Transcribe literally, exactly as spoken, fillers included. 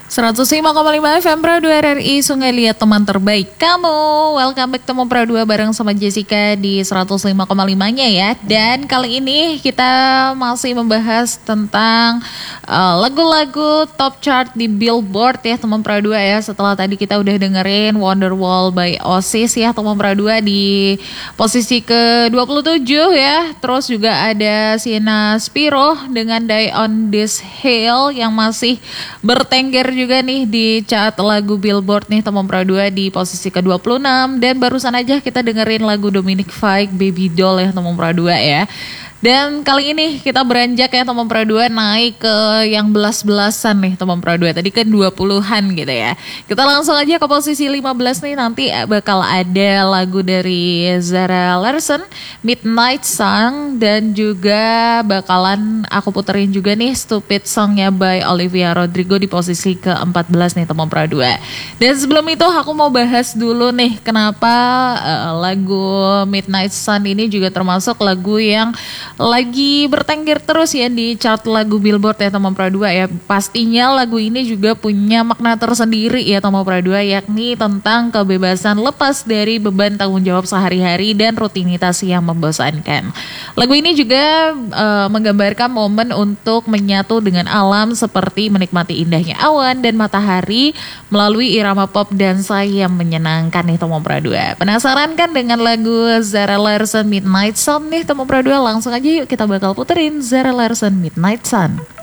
seratus lima koma lima F M Pro dua R R I Sungai Liat, teman terbaik kamu. Welcome back to Pro dua bareng sama Jessica di seratus lima koma lima-nya ya. Dan kali ini kita masih membahas tentang uh, lagu-lagu top chart di Billboard ya teman Pro dua ya. Setelah tadi kita udah dengerin Wonderwall by Oasis ya teman Pro dua di posisi ke dua puluh tujuh ya. Terus juga ada Sienna Spiro dengan Die on This Hill yang masih bertengger juga nih di chart lagu Billboard nih teman Pro dua di posisi ke dua puluh enam. Dan barusan aja kita dengerin lagu Dominic Fike Baby Doll ya teman Pro dua ya. Dan kali ini kita beranjak ya teman Pro dua naik ke yang belas-belasan nih teman Pro dua. Tadi kan dua puluhan gitu ya. Kita langsung aja ke posisi lima belas nih, nanti bakal ada lagu dari Zara Larsson, Midnight Sun, dan juga bakalan aku puterin juga nih Stupid Songnya by Olivia Rodrigo di posisi ke empat belas nih teman Pro dua. Dan sebelum itu aku mau bahas dulu nih kenapa uh, lagu Midnight Sun ini juga termasuk lagu yang lagi bertengger terus ya di chart lagu Billboard ya teman Pro dua ya. Pastinya lagu ini juga punya makna tersendiri ya teman Pro dua, yakni tentang kebebasan lepas dari beban tanggung jawab sehari-hari dan rutinitas yang membosankan. Lagu ini juga uh, menggambarkan momen untuk menyatu dengan alam seperti menikmati indahnya awan dan matahari melalui irama pop dansa yang menyenangkan nih teman Pro dua. Penasaran kan dengan lagu Zara Larsson Midnight Sun nih teman Pro dua? Langsung aja yuk kita bakal puterin Zara Larsson Midnight Sun.